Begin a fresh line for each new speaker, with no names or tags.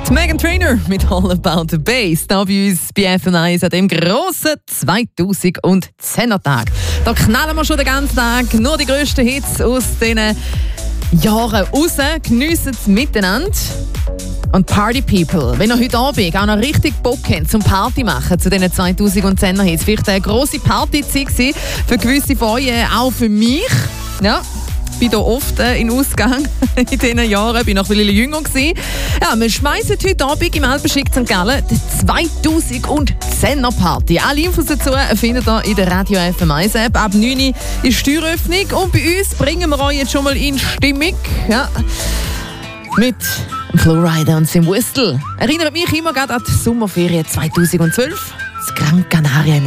Die Meghan Trainor mit All About the Bass. Da bei uns bei FM1 an dem grossen 2010er-Tag. Da knallen wir schon den ganzen Tag nur die grössten Hits aus diesen Jahren raus. Geniessen es miteinander. Und Party People, wenn ihr heute Abend auch noch richtig Bock habt zum Party machen zu diesen 2010er Hits, vielleicht eine grosse Partyzeit gewesen, für gewisse von euch, auch für mich. Ja. Ich bin hier oft in Ausgang in diesen Jahren, ich war noch ein bisschen jünger gewesen. Ja, wir schmeißen heute Abend im Alpenschick St. Gallen die 2010er Party. Alle Infos dazu findet ihr in der Radio FM1 App. Ab 9 Uhr ist die Türöffnung und bei uns bringen wir euch jetzt schon mal in Stimmung. Ja. Mit Flowrider und Sim Whistle. Erinnert mich immer gerade an die Sommerferien 2012. Das Gran Canaria